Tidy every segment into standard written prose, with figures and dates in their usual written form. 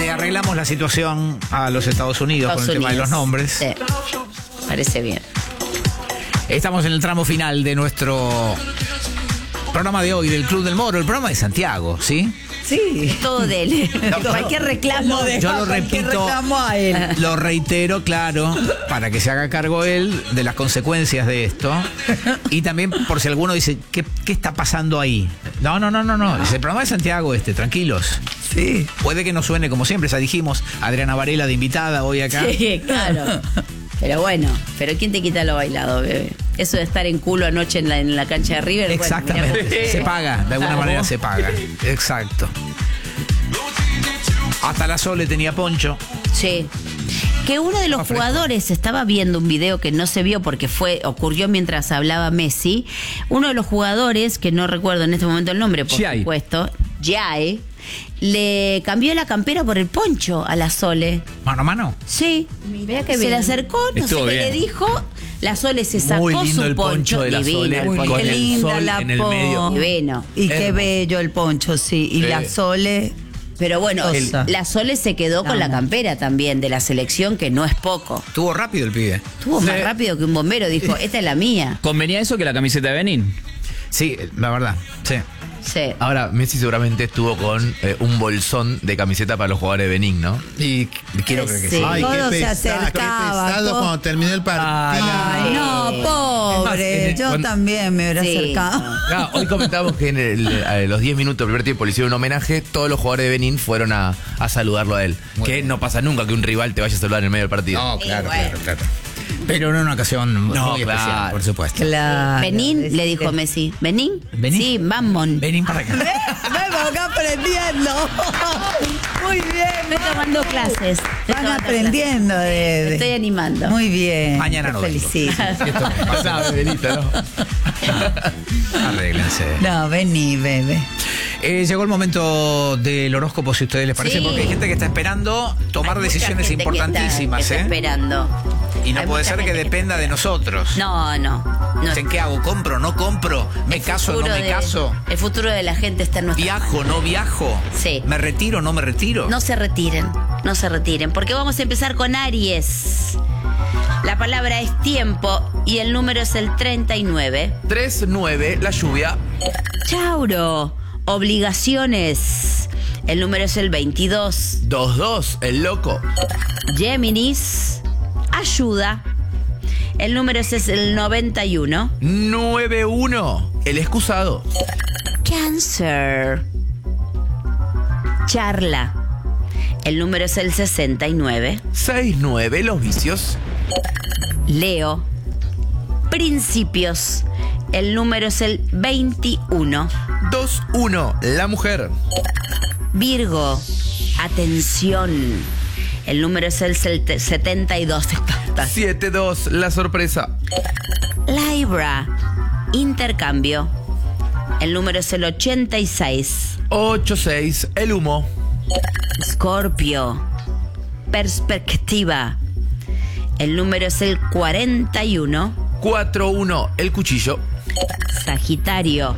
Le arreglamos la situación a los Estados Unidos con el tema de los nombres. Sí. Parece bien. Estamos en el tramo final de nuestro programa de hoy del Club del Moro, el programa de Santiago, ¿sí? Sí. Todo de él. Cualquier reclamo. Yo lo repito, A él. lo reitero, claro, para que se haga cargo él de las consecuencias de esto. Y también por si alguno dice, ¿qué está pasando ahí? No. Es el programa de Santiago tranquilos. Sí. Puede que no suene como siempre, ya dijimos, Adriana Varela de invitada hoy acá. Sí, claro. Pero bueno, ¿quién te quita lo bailado, bebé? Eso de estar en culo anoche en la cancha de River. Exactamente. Bueno, mirá, Se paga, de alguna manera se paga. Exacto. Hasta la Sole tenía poncho. sí. Que uno de los jugadores, estaba viendo un video que no se vio porque ocurrió mientras hablaba Messi. Uno de los jugadores, que no recuerdo en este momento el nombre, por supuesto, Giai, le cambió la campera por el poncho a la Sole. ¿Mano a mano? Sí. Mirá que se bien. le acercó, no Estuvo sé qué bien. le dijo. La Sole se sacó Muy lindo su el poncho de la divino Sole, el con poncho. Qué el linda sol la en el medio. Divino. Y qué bello el poncho, sí. Y la Sole. Pero bueno, la Sole se quedó con la campera también de la selección, que no es poco. Estuvo rápido el pibe. Estuvo más rápido que un bombero, dijo, esta es la mía. ¿Convenía eso que la camiseta de Benín? Sí, la verdad, sí. Sí. Ahora, Messi seguramente estuvo con un bolsón de camiseta para los jugadores de Benín, ¿no? Y quiero creer que sí. Sí. Ay, Todo qué se pesado, acercaba, qué pesado todo. cuando terminó el partido. Ay, no, pobre. Es más, Yo también me hubiera Sí. acercado. Ah, hoy comentamos que en los 10 minutos del primer tiempo le hicieron un homenaje, todos los jugadores de Benín fueron a saludarlo a él. Que no pasa nunca que un rival te vaya a saludar en el medio del partido. No, claro, bueno. claro. Pero en una ocasión muy especial, claro. por supuesto. Claro. Benín, le dijo Messi. ¿Benín? ¿Benín? Sí, vamos. Venín para acá. Vamos acá aprendiendo. Muy bien. Estoy tomando clases. Van aprendiendo Me estoy animando. Muy bien. Mañana Te no vengo. felicito. Pasá, Benito, ¿no? Arréglense. No, vení, bebé. Llegó el momento del horóscopo, si a ustedes les parece, Sí. porque hay gente que está esperando tomar Hay mucha decisiones gente que importantísimas, está esperando. Y no Hay puede mucha ser que gente dependa de nosotros. No. Dicen, ¿qué hago? ¿Compro? ¿No compro? ¿Me caso? ¿No me caso? El futuro de la gente está en nuestra ¿Viajo? ¿No viajo? Sí. ¿Me retiro? ¿No me retiro? No se retiren, porque vamos a empezar con Aries. La palabra es tiempo y el número es el 39. 3-9, la lluvia. Tauro, obligaciones. El número es el 22. 2-2, el loco. Géminis, ayuda. El número es el 91. 9-1, el excusado. Cáncer, charla. El número es el 69. 6-9, los vicios. Leo, principios. El número es el 21. 2-1, la mujer. Virgo, atención. El número es el 72. 7-2, la sorpresa. Libra, intercambio. El número es el 86. 8-6, el humo. Escorpio, perspectiva. El número es el 41. 4-1, el cuchillo. Sagitario,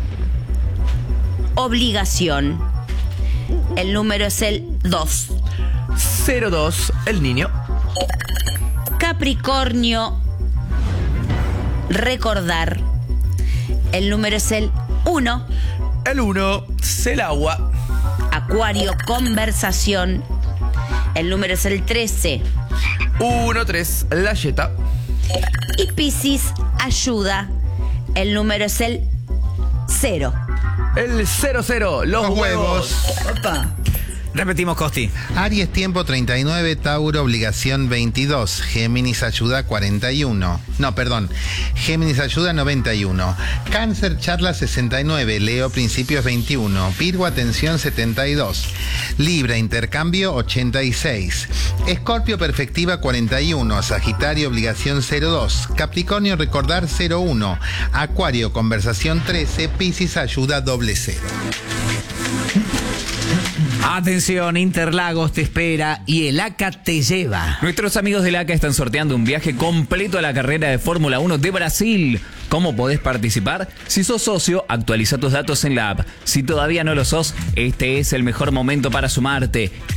obligación. El número es el 2. 0-2, el niño. Capricornio, recordar. El número es el 1. El 1, el agua. Acuario, conversación. El número es el 13. 1-3, la yeta. Y Piscis, ayuda. El número es el 0. El 0-0, los huevos. Opa. Repetimos, Costi. Aries, tiempo 39, Tauro, obligación 22, Géminis, ayuda 41. No, perdón, Géminis, ayuda 91. Cáncer, charla 69, Leo, principios 21. Virgo, atención 72. Libra, intercambio 86. Escorpio, perspectiva 41. Sagitario, obligación 02. Capricornio, recordar 01. Acuario, conversación 13. Piscis, ayuda 00. Atención, Interlagos te espera y el ACA te lleva. Nuestros amigos del ACA están sorteando un viaje completo a la carrera de Fórmula 1 de Brasil. ¿Cómo podés participar? Si sos socio, actualiza tus datos en la app. Si todavía no lo sos, este es el mejor momento para sumarte.